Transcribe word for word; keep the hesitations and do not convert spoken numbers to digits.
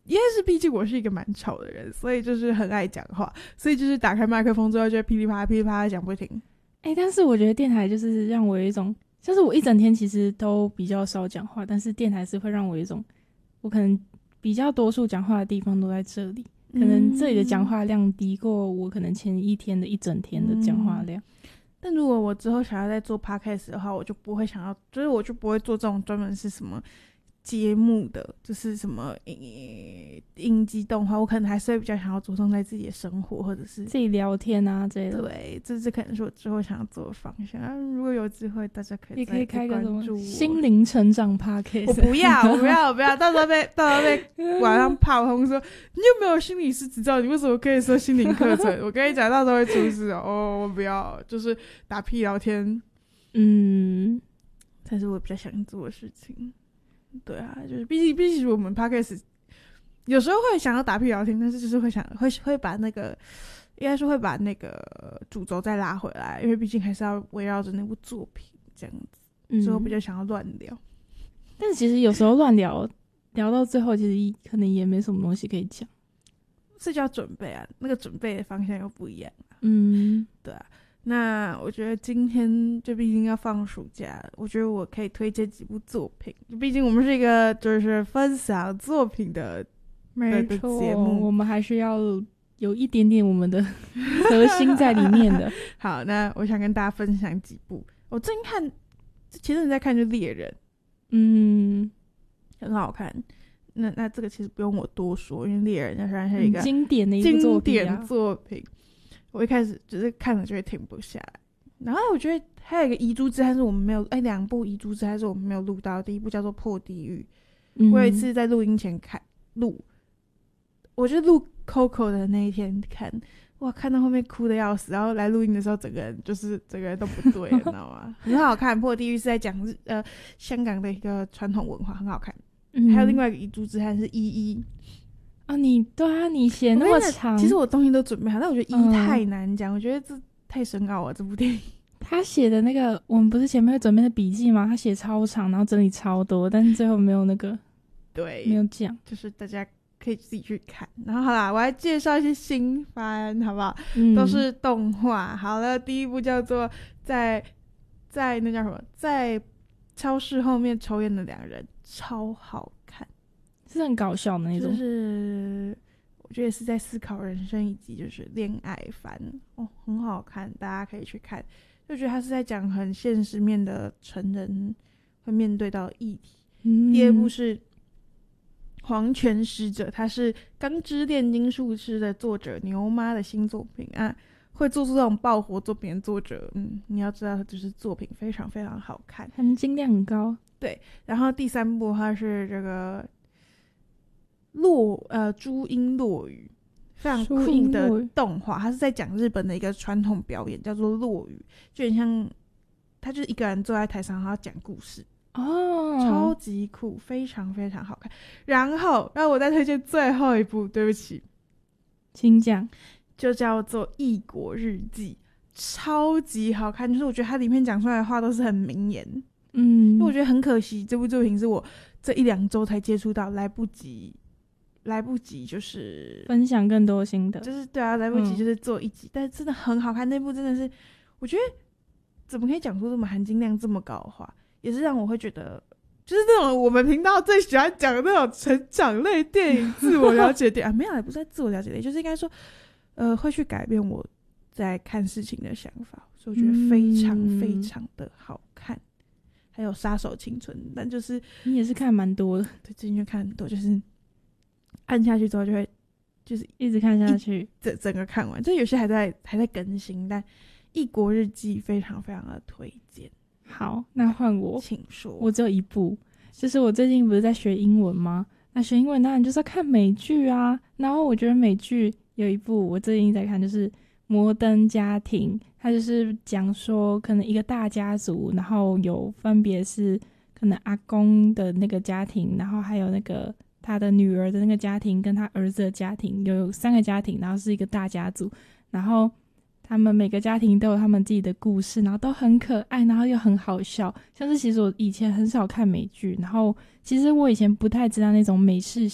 应该是毕竟我是一个蛮吵的人，所以就是很爱讲话，所以就是打开麦克风之后就会噼里啪啦噼里啪啦讲不停。 哎、欸，但是我觉得电台就是让我有一种，就是我一整天其实都比较少讲话，但是电台是会让我有一种，我可能比较多数讲话的地方都在这里，可能这里的讲话量低过我可能前一天的一整天的讲话量。嗯， 但如果我之后想要再做 podcast 的话，我就不会想要，就是我就不会做这种专门是什么节目的，就是什么影集动画，我可能还是会比较想要着重在自己的生活或者是自己聊天啊之类的。 对，这这可能是我之后想要做的方向、啊、如果有机会大家可以也可以开个什么注心灵成长 podcast。 我不要我不要我不要到时候被到时候被晚上炮轰说你有没有心理师执照，你为什么可以说心灵课程我跟你讲到时候会出事哦。哦，我不要，就是打屁聊天，嗯，才是我比较想做的事情。对啊，就是毕竟毕竟我们 podcast 有时候会想要打屁聊天，但是就是会想会会把那个应该说会把那个主轴再拉回来，因为毕竟还是要围绕着那部作品这样子，所以我比较想要乱聊、嗯、 但是其实有时候乱聊聊到最后其实可能也没什么东西可以讲， 是叫准备啊，那个准备的方向又不一样、啊、 嗯， 对啊。那我觉得今天就毕竟要放暑假，我觉得我可以推荐几部作品，毕竟我们是一个就是分享作品的没错，节目我们还是要有一点点我们的核心在里面的。 好，那我想跟大家分享几部我最近看，前阵子在看就猎人，嗯，很好看。那那这个其实不用我多说，因为猎人虽然是一个经典的一部作品、啊、 经典作品，我一开始就是看了就会停不下来。然后我觉得还有一个遗珠之憾是我们没有，哎，两部遗珠之憾是我们没有录到。第一部叫做《破地狱》，嗯，我有一次在录音前看录，我就录 Coco 的那一天看，哇，看到后面哭的要死，然后来录音的时候整个人就是整个人都不对，你知道吗？很好看，《破地狱》是在讲呃香港的一个传统文化，很好看。嗯，还有另外一个遗珠之憾是一一。 啊，你对啊，你写那么长， 其实我东西都准备好，但我觉得一太难讲、嗯，我觉得这太深奥了。这部电影他写的那个，我们不是前面会准备的笔记吗？他写超长，然后整理超多，但是最后没有那个， 对， 没有讲， 就是大家可以自己去看。然后好啦，我还介绍一些新番，好不好？嗯、都是动画。好了，第一部叫做在在那叫什么，在超市后面抽烟的两人，超好看。 是很搞笑的那种， 就是我觉得是在思考人生以及就是恋爱番哦，很好看，大家可以去看。就觉得他是在讲很现实面的成人会面对到的议题、嗯。第二部是黄泉使者，他是钢之炼金术师的作者牛妈的新作品啊，会做出这种爆火作品的作者，嗯，你要知道就是作品非常非常好看， 含金量很高。 对，然后第三部它是这个落呃朱茵落语，非常酷的动画，它是在讲日本的一个传统表演叫做落语，就很像他就是一个人坐在台上然后讲故事哦，超级酷，非常非常好看。然后让我再推荐最后一部，对不起请讲， 就叫做《异国日记》，超级好看，就是我觉得它里面讲出来的话都是很名言，嗯，因为我觉得很可惜这部作品是我这一两周才接触到，来不及来不及就是分享更多心得， 就是对啊，来不及就是做一集、嗯、但是真的很好看，那部真的是我觉得怎么可以讲出这么含金量这么高的话，也是让我会觉得就是那种我们频道最喜欢讲的那种成长类电影自我了解电影啊，没有，不是在自我了解类，就是应该说呃，会去改变我在看事情的想法，所以我觉得非常非常的好看、嗯、还有杀手青春，但就是你也是看蛮多的， 对，最近就看很多，就是按下去之后就会就是一直看下去， 整整个看完，就有些还在还在更新，但异国日记非常非常的推荐。 好，那换我， 请说。 我只有一部，就是我最近不是在学英文吗？那学英文当然就是要看美剧啊，然后我觉得美剧有一部我最近在看，就是《摩登家庭》，它就是讲说可能一个大家族，然后有分别是可能阿公的那个家庭，然后还有那个他的女儿的那个家庭跟他儿子的家庭，有三个家庭，然后是一个大家族，然后他们每个家庭都有他们自己的故事，然后都很可爱，然后又很好笑。像是其实我以前很少看美剧，然后其实我以前不太知道那种美式